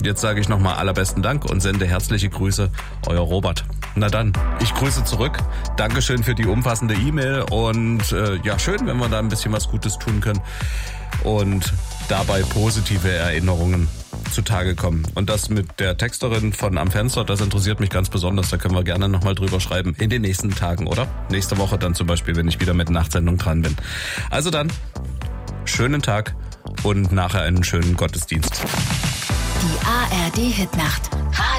Jetzt sage ich nochmal allerbesten Dank und sende herzliche Grüße, euer Robert. Na dann, ich grüße zurück. Dankeschön für die umfassende E-Mail und schön, wenn wir da ein bisschen was Gutes tun können und dabei positive Erinnerungen zutage kommen. Und das mit der Texterin von Am Fenster, das interessiert mich ganz besonders. Da können wir gerne nochmal drüber schreiben in den nächsten Tagen, oder? Nächste Woche dann zum Beispiel, wenn ich wieder mit Nachtsendung dran bin. Also dann, schönen Tag und nachher einen schönen Gottesdienst. Die ARD Hitnacht.